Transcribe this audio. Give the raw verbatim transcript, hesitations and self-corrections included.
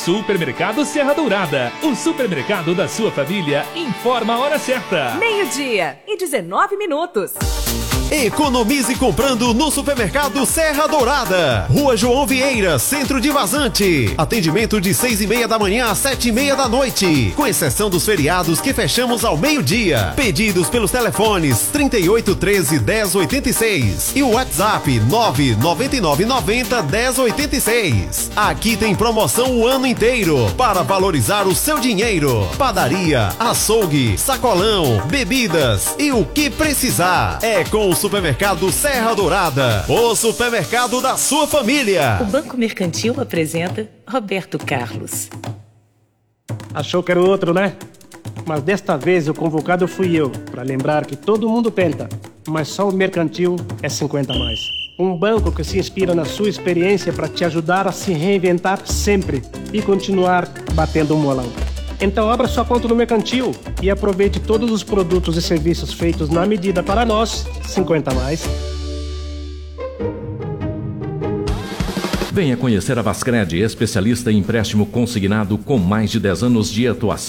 Supermercado Serra Dourada, o supermercado da sua família, informa a hora certa. Meio-dia e dezenove minutos. Economize comprando no Supermercado Serra Dourada. Rua João Vieira, Centro de Vazante. Atendimento de seis e meia da manhã às sete e meia da noite. Com exceção dos feriados que fechamos ao meio-dia. Pedidos pelos telefones trinta e oito, treze, dez, oitenta e seis e o WhatsApp nove nove nove nove zero, dez, oitenta e seis. Aqui tem promoção o ano inteiro para valorizar o seu dinheiro. Padaria, açougue, sacolão, bebidas e o que precisar. É com o Supermercado Serra Dourada, o supermercado da sua família. O Banco Mercantil apresenta Roberto Carlos. Achou que era o outro, né? Mas desta vez o convocado fui eu, para lembrar que todo mundo tenta, mas só o Mercantil é cinquenta a mais. Um banco que se inspira na sua experiência para te ajudar a se reinventar sempre e continuar batendo um molão. Então abra sua conta no Mercantil e aproveite todos os produtos e serviços feitos na medida para nós, cinquenta a mais. Venha conhecer a Vascred, especialista em empréstimo consignado com mais de dez anos de atuação.